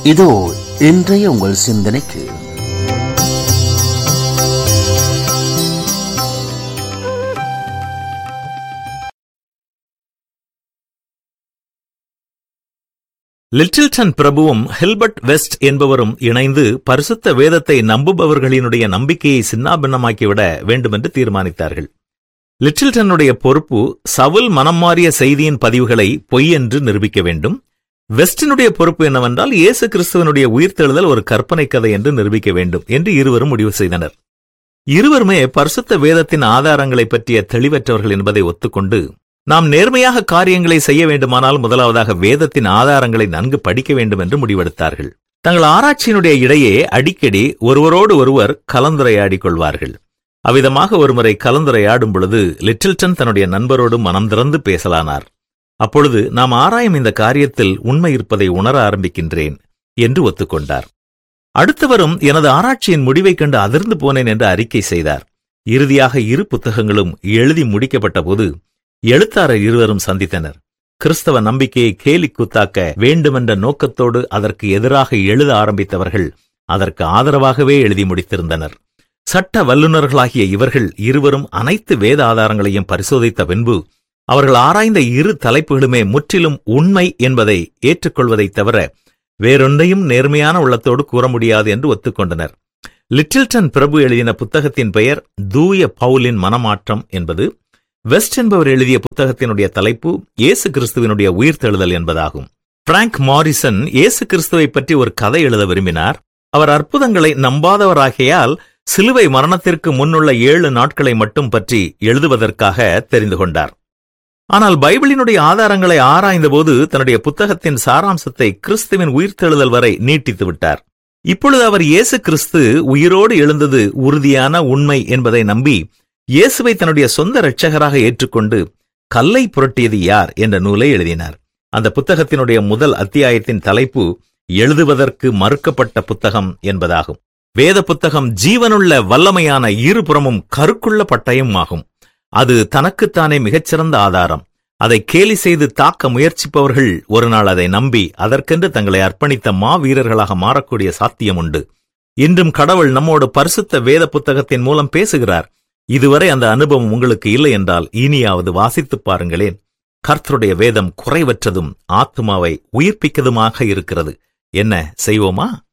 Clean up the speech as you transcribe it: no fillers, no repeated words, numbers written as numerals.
இதோ இன்றைய உங்கள் சிந்தனைக்கு லிட்டில்டன் பிரபுவும் ஹில்பர்ட் வெஸ்ட் என்பவரும் இணைந்து பரிசுத்த வேதத்தை நம்புபவர்களினுடைய நம்பிக்கையை சின்னாபின்னமாக்கிவிட வேண்டுமென்று தீர்மானித்தார்கள். லிட்டில்டனுடைய பொறுப்பு சவுல் மனம் மாறிய செய்தியின் பதிவுகளை பொய் என்று நிரூபிக்க வேண்டும். வெஸ்டினுடைய பொறுப்பு என்னவென்றால் இயேசு கிறிஸ்துவனுடைய உயிர்த்தெழுதல் ஒரு கற்பனை கதை என்று நிரூபிக்க வேண்டும் என்று இருவரும் முடிவு செய்தனர். இருவருமே பரிசுத்த வேதத்தின் ஆதாரங்களை பற்றிய தெளிவற்றவர்கள் என்பதை ஒத்துக்கொண்டு, நாம் நேர்மையாக காரியங்களை செய்ய வேண்டுமானால் முதலாவதாக வேதத்தின் ஆதாரங்களை நன்கு படிக்க வேண்டும் என்று முடிவெடுத்தார்கள். தங்கள் ஆராய்ச்சியினுடைய இடையே அடிக்கடி ஒருவரோடு ஒருவர் கலந்துரையாடிக் கொள்வார்கள். அவ்விதமாக ஒருமுறை கலந்துரையாடும் பொழுது லிட்டில்டன் தன்னுடைய நண்பரோடு மனம் திறந்து பேசலானார். அப்பொழுது, நாம் ஆராயும் இந்த காரியத்தில் உண்மை இருப்பதை உணர ஆரம்பிக்கின்றேன் என்று ஒத்துக்கொண்டார். அடுத்தவரும் எனது ஆராய்ச்சியின் முடிவைக் கண்டு அதிர்ந்து போனேன் என்று அறிக்கை செய்தார். இறுதியாக இரு புத்தகங்களும் எழுதி முடிக்கப்பட்ட போது எழுத்தாளர் இருவரும் சந்தித்தனர். கிறிஸ்தவ நம்பிக்கையை கேலி கூத்தாக்க வேண்டுமென்ற நோக்கத்தோடு அதற்கு எதிராக எழுத ஆரம்பித்தவர்கள் அதற்கு ஆதரவாகவே எழுதி முடித்திருந்தனர். சட்ட வல்லுநர்களாகிய இவர்கள் இருவரும் அனைத்து வேத ஆதாரங்களையும் பரிசோதித்த பின்பு அவர்கள் ஆராய்ந்த இரு தலைப்புகளுமே முற்றிலும் உண்மை என்பதை ஏற்றுக்கொள்வதைத் தவிர வேறொன்றையும் நேர்மையான உள்ளத்தோடு கூற முடியாது என்று ஒத்துக்கொண்டனர். லிட்டில்டன் பிரபு எழுதின புத்தகத்தின் பெயர் தூய பவுலின் மனமாற்றம் என்பது. வெஸ்ட் என்பவர் எழுதிய புத்தகத்தினுடைய தலைப்பு இயேசு கிறிஸ்துவினுடைய உயிர்த்தெழுதல் என்பதாகும். பிராங்க் மாரிசன் இயேசு கிறிஸ்துவை பற்றி ஒரு கதை எழுத விரும்பினார். அவர் அற்புதங்களை நம்பாதவராகையால் சிலுவை மரணத்திற்கு முன்னுள்ள 7 நாட்களை மட்டும் பற்றி எழுதுவதற்காக தெரிந்து கொண்டார். ஆனால் பைபிளினுடைய ஆதாரங்களை ஆராய்ந்தபோது தன்னுடைய புத்தகத்தின் சாராம்சத்தை கிறிஸ்துவின் உயிர்த்தெழுதல் வரை நீட்டித்து விட்டார். இப்பொழுது அவர் இயேசு கிறிஸ்து உயிரோடு எழுந்தது உறுதியான உண்மை என்பதை நம்பி இயேசுவை தன்னுடைய சொந்த இரட்சகராக ஏற்றுக்கொண்டு கல்லை புரட்டியது யார் என்ற நூலை எழுதினார். அந்த புத்தகத்தினுடைய முதல் அத்தியாயத்தின் தலைப்பு எழுதுவதற்கு மறுக்கப்பட்ட புத்தகம் என்பதாகும். வேத புத்தகம் ஜீவனுள்ள வல்லமையான இருபுறமும் கருக்குள்ள பட்டயம் ஆகும். அது தனக்குத்தானே மிகச்சிறந்த ஆதாரம். அதை கேலி செய்து தாக்க முயற்சிப்பவர்கள் ஒரு நாள் அதை நம்பி அதற்கென்று தங்களை அர்ப்பணித்த மாவீரர்களாக மாறக்கூடிய சாத்தியம் உண்டு. இன்றும் கடவுள் நம்மோடு பரிசுத்த வேத புத்தகத்தின் மூலம் பேசுகிறார். இதுவரை அந்த அனுபவம் உங்களுக்கு இல்லை என்றால் இனியாவது வாசித்துப் பாருங்களேன். கர்த்தருடைய வேதம் குறைவற்றதும் ஆத்துமாவை உயிர்ப்பிக்கதுமாக இருக்கிறது. என்ன செய்வோமா?